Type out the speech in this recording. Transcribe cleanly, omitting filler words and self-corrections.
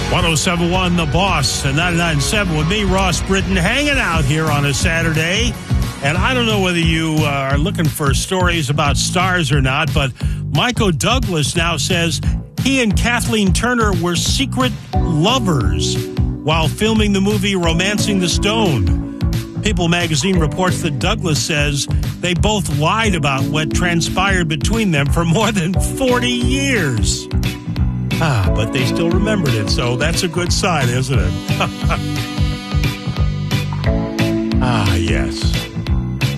1071 The Boss and 99.7 with me, Ross Britton, hanging out here on a Saturday. And I don't know whether you are looking for stories about stars or not, but Michael Douglas now says he and Kathleen Turner were secret lovers while filming the movie Romancing the Stone. People magazine reports that Douglas says they both lied about what transpired between them for more than 40 years. But they still remembered it, so that's a good sign, isn't it? Yes.